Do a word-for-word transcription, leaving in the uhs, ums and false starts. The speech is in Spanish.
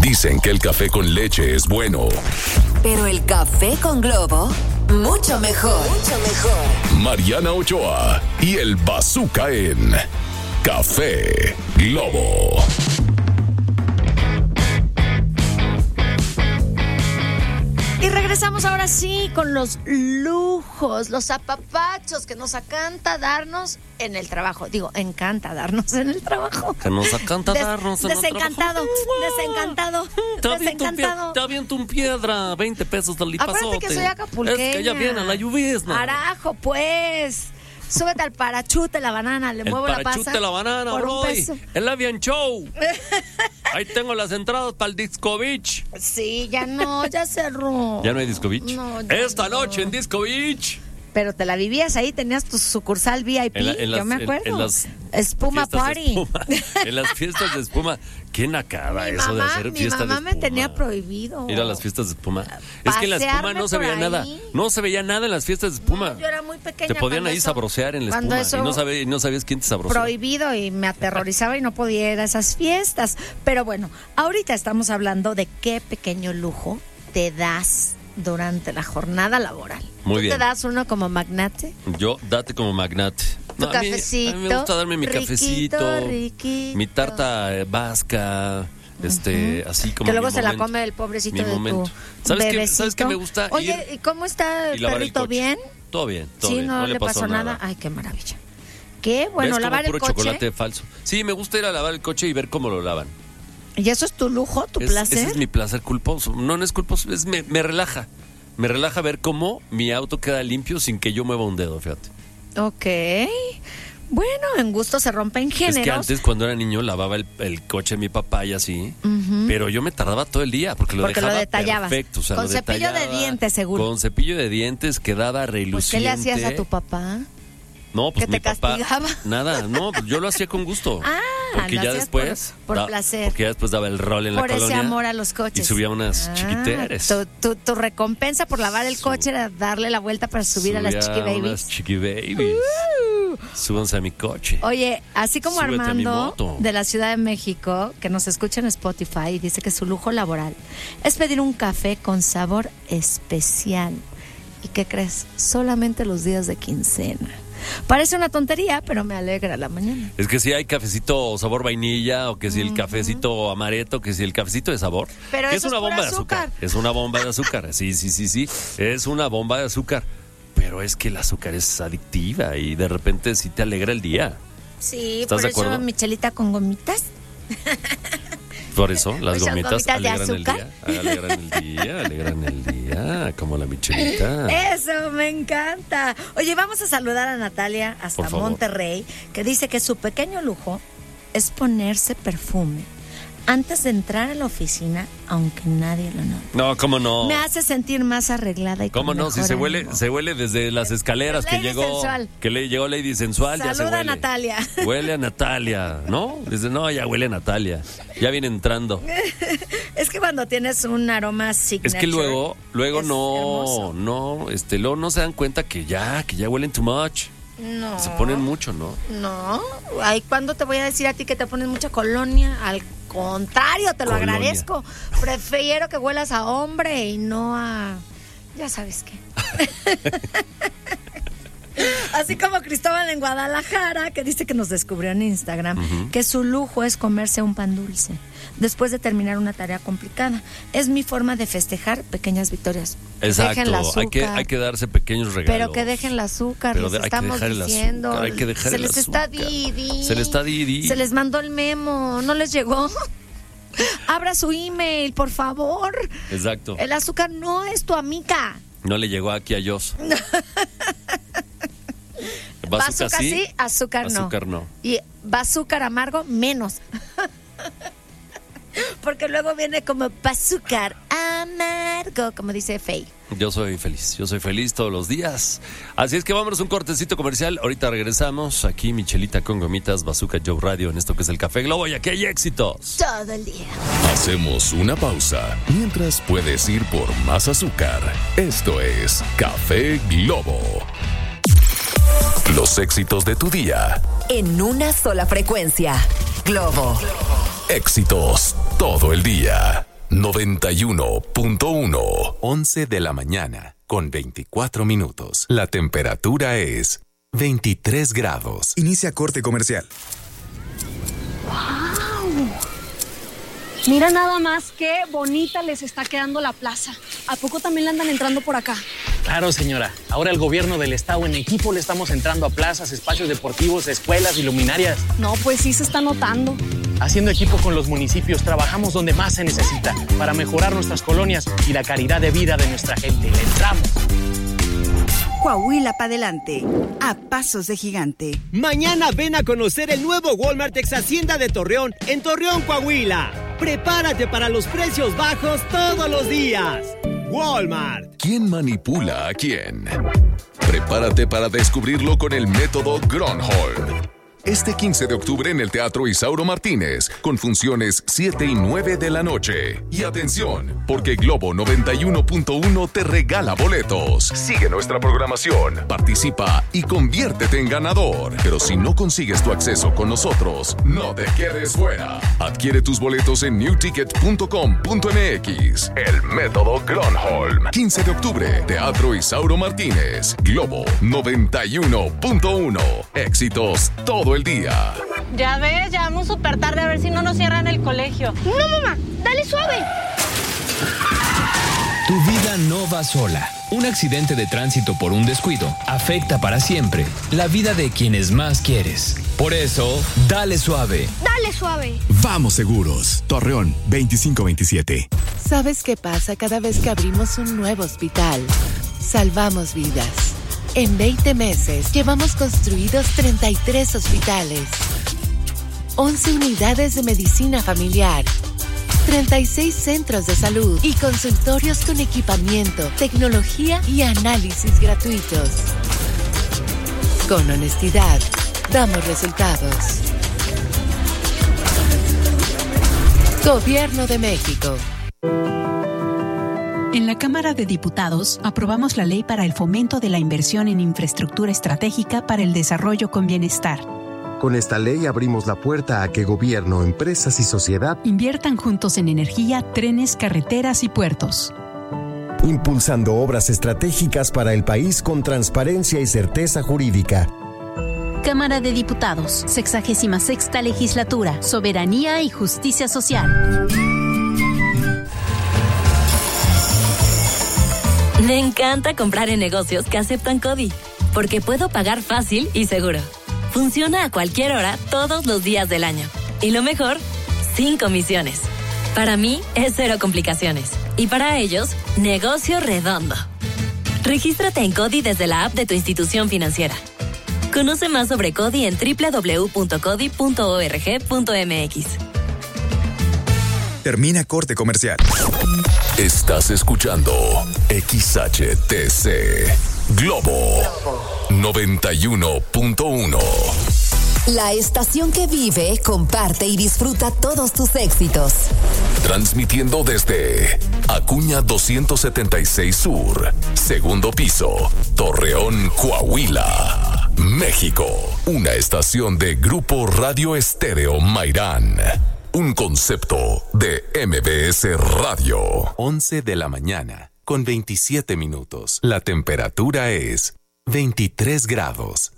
Dicen que el café con leche es bueno. Pero el café con Globo, mucho mejor. Mucho mejor. Mariana Ochoa y el Bazooka en Café Globo. Y regresamos ahora sí con los lujos, los apapachos que nos encanta darnos en el trabajo. Digo, encanta darnos en el trabajo. Que nos encanta Des- darnos en el desencantado, trabajo. desencantado, Te aviento, un pie- desencantado. te aviento un piedra, veinte pesos del lipazote. Acuérdate que soy acapulqueña. Es que ya viene la lluvia. Arajo, pues. Súbete al parachute la banana, le El muevo la pasa. parachute la banana, por un Brody. peso. El Avian Show. Ahí tengo las entradas para el Disco Beach. Sí, ya no, ya cerró. ¿Ya no hay Disco Beach? No, ya Esta no. noche en Disco Beach. Pero te la vivías ahí, tenías tu sucursal V I P, En la- en yo las- me en- acuerdo. en las Espuma fiestas de Party. espuma. En las fiestas de espuma. ¿Quién acaba Mi eso de mamá, hacer mi fiesta de mamá espuma? me tenía prohibido. Ir a las fiestas de espuma. Es que en la espuma Pasearme no se por veía ahí. nada. No se veía nada en las fiestas de espuma. No, yo era muy pequeña. Te podían cuando ahí eso- sabrosear en la cuando espuma. eso Y no, sabías, y no sabías quién te sabroseaba. prohibido y me aterrorizaba y no podía ir a esas fiestas. Pero bueno, ahorita estamos hablando de qué pequeño lujo te das durante la jornada laboral. Muy ¿Tú bien. te das uno como magnate? Yo, date como magnate. Tu No, a mí- cafecito. A mí, me gusta darme mi riquito, cafecito. riquito. Mi tarta eh, vasca. Este, así como. Que luego mi se la momento. come el pobrecito Mi de momento. tu ¿Sabes qué- bebecito. sabes qué me gusta? Oye, Ir ¿y cómo está y el lavar el perrito? coche. ¿Bien? Todo bien, todo Sí, bien. no, le pasó nada. Ay, qué maravilla. ¿Qué? Bueno, ¿Ves? lavar Como el puro coche. chocolate falso. Sí, me gusta ir a lavar el coche y ver cómo lo lavan. ¿Y eso es tu lujo, tu Es- placer? Ese es mi placer culposo. No, no es culposo, es me, me relaja. Me relaja ver cómo mi auto queda limpio sin que yo mueva un dedo, fíjate. Ok. Bueno, en gusto se rompen géneros. Es que antes, cuando era niño, lavaba el, el coche de mi papá y así. Ujú. Pero yo me tardaba todo el día porque lo Porque lo dejaba detallabas. perfecto. O sea, Con lo cepillo de detallaba, dientes, seguro. Con cepillo de dientes quedaba Pues, reluciente. ¿qué le hacías a tu papá? No, pues ¿Que mi te papá. castigaba? Nada, no, pues yo lo hacía con gusto. Ah, porque lo ya hacías después. por- por da- placer. Porque ya después daba el rol en Por la ese colonia. amor a los coches. Y subía unas Ah, chiquiteres. Tu, tu, tu recompensa por lavar el Su- coche era darle la vuelta para subir a las Subía chiqui babies. unas chiqui babies. Uh. Súbanse a mi coche. Oye, así como Súbete a mi Armando moto. de la Ciudad de México, que nos escucha en Spotify y dice que su lujo laboral es pedir un café con sabor especial. ¿Y qué crees? Solamente los días de quincena. Parece una tontería, pero me alegra la mañana. Es que si hay cafecito sabor vainilla, o que si el cafecito amaretto, que si el cafecito de sabor. Pero que eso es una es pura bomba de azúcar. azúcar. Es una bomba de azúcar. Sí, sí, sí, sí. Es una bomba de azúcar. Pero es que el azúcar es adictiva y de repente sí te alegra el día. Sí, ¿Estás por de eso acuerdo? Michelita con gomitas. Por eso, las Pues son gomitas gomitas de alegran el azúcar. día. Alegran el día, alegran el día, como la Michelita. Eso, me encanta. Oye, vamos a saludar a Natalia hasta Por favor. Monterrey, que dice que su pequeño lujo es ponerse perfume antes de entrar a la oficina, aunque nadie lo note. No, cómo no. Me hace sentir más arreglada y con ¿Cómo no? Si mejor se huele, ánimo. se huele desde las escaleras que Lady llegó. Sensual. Que le llegó Lady Sensual, ya se Saluda a huele. Natalia. Huele a Natalia, ¿no? Dice, no, ya huele a Natalia. Ya viene entrando. Es que cuando tienes un aroma signature. Es que luego, luego es no, hermoso. no, este, luego no se dan cuenta que ya, que ya huelen too much. No. Se ponen mucho, ¿no? No. Ay, ¿cuándo te voy a decir a ti que te pones mucha colonia? Al contrario, te lo Colonia. agradezco. Prefiero que huelas a hombre y no a... Ya sabes qué. Así como Cristóbal en Guadalajara, que dice que nos descubrió en Instagram, Ujú. que su lujo es comerse un pan dulce después de terminar una tarea complicada. Es mi forma de festejar pequeñas victorias. Exacto. Dejen el azúcar, Hay que, hay que darse pequeños regalos. pero que dejen el azúcar, Pero les de- hay que estamos dejar el diciendo. azúcar, hay que dejar Se el les está azúcar. Didi. Se les está Didi. Se les mandó el memo, ¿no les llegó? Abra su email, por favor. Exacto. El azúcar no es tu amiga. No le llegó aquí a Jos. Bazooka Bazooka sí, azúcar no. Azúcar no. Y bazúcar amargo, menos. Porque luego viene como bazúcar amargo, como dice Faye. Yo soy feliz, yo soy feliz todos los días. Así es que vámonos un cortecito comercial. Ahorita regresamos. Aquí Michelita con gomitas, Bazooka Joe Radio, en esto que es el Café Globo. Y aquí hay éxitos. Todo el día. Hacemos una pausa mientras puedes ir por más azúcar. Esto es Café Globo. Los éxitos de tu día. En una sola frecuencia. Globo. Éxitos todo el día. noventa y uno punto uno. once de la mañana con veinticuatro minutos. La temperatura es veintitrés grados. Inicia corte comercial. ¡Wow! Mira nada más qué bonita les está quedando la plaza. ¿A poco también le andan entrando por acá? Claro, señora. Ahora el gobierno del estado en equipo le estamos entrando a plazas, espacios deportivos, escuelas y luminarias. No, pues sí se está notando. Haciendo equipo con los municipios, trabajamos donde más se necesita para mejorar nuestras colonias y la calidad de vida de nuestra gente. Le entramos. Coahuila para adelante, a pasos de gigante. Mañana ven a conocer el nuevo Walmart Ex Hacienda de Torreón, en Torreón, Coahuila. Prepárate para los precios bajos todos los días. Walmart. ¿Quién manipula a quién? Prepárate para descubrirlo con el método Gronholm. Este quince de octubre en el Teatro Isauro Martínez, con funciones siete y nueve de la noche. Y atención, porque Globo noventa y uno punto uno te regala boletos. Sigue nuestra programación, participa y conviértete en ganador. Pero si no consigues tu acceso con nosotros, no te quedes fuera. Adquiere tus boletos en new ticket punto com punto m x. El método Gronholm. quince de octubre, Teatro Isauro Martínez. Globo noventa y uno punto uno. Éxitos todo el día. Ya ves, ya vamos súper tarde, a ver si no nos cierran el colegio. No, mamá, dale suave. Tu vida no va sola. Un accidente de tránsito por un descuido afecta para siempre la vida de quienes más quieres. Por eso, dale suave. Dale suave. Vamos seguros. Torreón veinticinco veintisiete. ¿Sabes qué pasa cada vez que abrimos un nuevo hospital? Salvamos vidas. En veinte meses llevamos construidos treinta y tres hospitales, once unidades de medicina familiar, treinta y seis centros de salud y consultorios con equipamiento, tecnología y análisis gratuitos. Con honestidad, damos resultados. Gobierno de México. En la Cámara de Diputados aprobamos la ley para el fomento de la inversión en infraestructura estratégica para el desarrollo con bienestar. Con esta ley abrimos la puerta a que gobierno, empresas y sociedad inviertan juntos en energía, trenes, carreteras y puertos. Impulsando obras estratégicas para el país con transparencia y certeza jurídica. Cámara de Diputados, sexagésima sexta legislatura, soberanía y justicia social. Me encanta comprar en negocios que aceptan CODI, porque puedo pagar fácil y seguro. Funciona a cualquier hora, todos los días del año. Y lo mejor, sin comisiones. Para mí, es cero complicaciones. Y para ellos, negocio redondo. Regístrate en CODI desde la app de tu institución financiera. Conoce más sobre CODI en doble u doble u doble u punto codi punto org punto m x. Termina corte comercial. Estás escuchando X H T C Globo noventa y uno punto uno. La estación que vive, comparte y disfruta todos tus éxitos. Transmitiendo desde Acuña doscientos setenta y seis Sur, segundo piso, Torreón, Coahuila, México. Una estación de Grupo Radio Estéreo Mairán. Un concepto de M B S Radio. once de la mañana con veintisiete minutos. La temperatura es veintitrés grados.